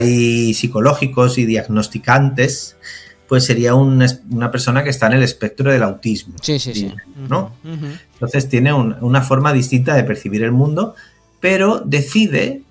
y psicológicos y diagnosticantes, pues sería una persona que está en el espectro del autismo. Sí, sí, sí. ¿No? Entonces tiene una forma distinta de percibir el mundo, pero decide